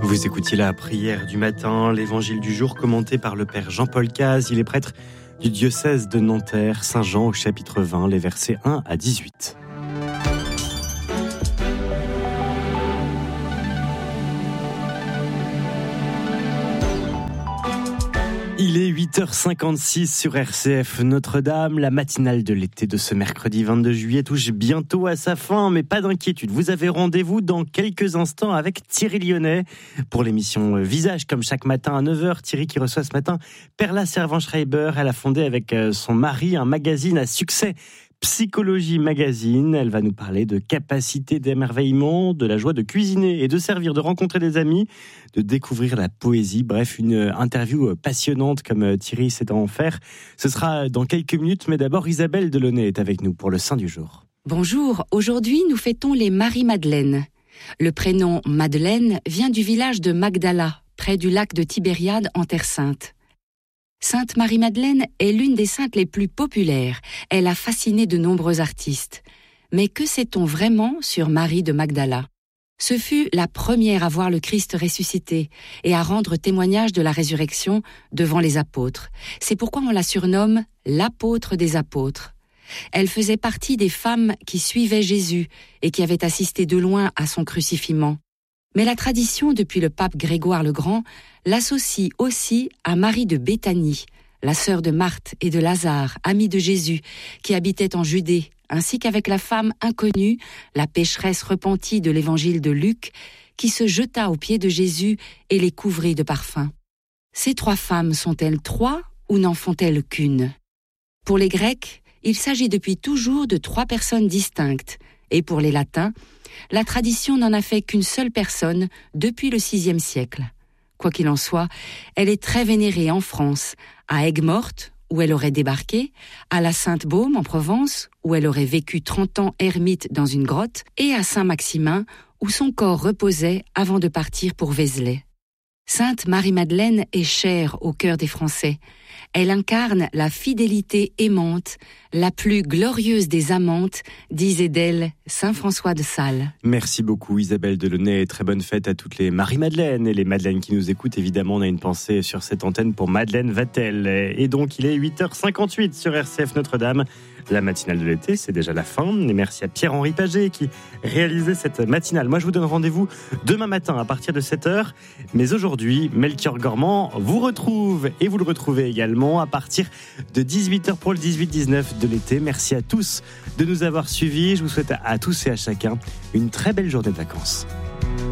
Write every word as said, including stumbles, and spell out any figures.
Vous écoutiez la prière du matin, l'évangile du jour commenté par le père Jean-Paul Caz. Il est prêtre du diocèse de Nanterre, Saint-Jean au chapitre vingt, les versets un à dix-huit. Il est huit heures cinquante-six sur R C F Notre-Dame. La matinale de l'été de ce mercredi vingt-deux juillet touche bientôt à sa fin, mais pas d'inquiétude. Vous avez rendez-vous dans quelques instants avec Thierry Lyonnais pour l'émission Visage, comme chaque matin à neuf heures. Thierry qui reçoit ce matin Perla Servan-Schreiber. Elle a fondé avec son mari un magazine à succès, Psychologie Magazine. Elle va nous parler de capacité d'émerveillement, de la joie de cuisiner et de servir, de rencontrer des amis, de découvrir la poésie. Bref, une interview passionnante comme Thierry sait en faire. Ce sera dans quelques minutes, mais d'abord Isabelle Delaunay est avec nous pour le Saint du jour. Bonjour, aujourd'hui nous fêtons les Marie-Madeleine. Le prénom Madeleine vient du village de Magdala, près du lac de Tibériade en Terre Sainte. Sainte Marie-Madeleine est l'une des saintes les plus populaires. Elle a fasciné de nombreux artistes. Mais que sait-on vraiment sur Marie de Magdala ? Ce fut la première à voir le Christ ressuscité et à rendre témoignage de la résurrection devant les apôtres. C'est pourquoi on la surnomme l'apôtre des apôtres. Elle faisait partie des femmes qui suivaient Jésus et qui avaient assisté de loin à son crucifixion. Mais la tradition, depuis le pape Grégoire le Grand, l'associe aussi à Marie de Béthanie, la sœur de Marthe et de Lazare, amie de Jésus, qui habitait en Judée, ainsi qu'avec la femme inconnue, la pécheresse repentie de l'évangile de Luc, qui se jeta aux pieds de Jésus et les couvrit de parfums. Ces trois femmes sont-elles trois ou n'en font-elles qu'une ? Pour les Grecs, il s'agit depuis toujours de trois personnes distinctes, et pour les Latins, la tradition n'en a fait qu'une seule personne depuis le sixième siècle. Quoi qu'il en soit, elle est très vénérée en France, à Aigues-Mortes, où elle aurait débarqué, à la Sainte-Baume en Provence, où elle aurait vécu trente ans ermite dans une grotte, et à Saint-Maximin, où son corps reposait avant de partir pour Vézelay. Sainte Marie-Madeleine est chère au cœur des Français. Elle incarne la fidélité aimante, la plus glorieuse des amantes, disait d'elle saint François de Sales. Merci beaucoup Isabelle Delaunay, très bonne fête à toutes les Marie-Madeleine et les Madeleines qui nous écoutent. Évidemment, on a une pensée sur cette antenne pour Madeleine Vatel. Et donc, il est huit heures cinquante-huit sur R C F Notre-Dame. La matinale de l'été, c'est déjà la fin. Et merci à Pierre-Henri Paget qui réalisait cette matinale. Moi, je vous donne rendez-vous demain matin à partir de sept heures. Mais aujourd'hui, Melchior Gormand vous retrouve et vous le retrouvez également à partir de dix-huit heures pour le dix-huit dix-neuf de l'été. Merci à tous de nous avoir suivis. Je vous souhaite à tous et à chacun une très belle journée de vacances.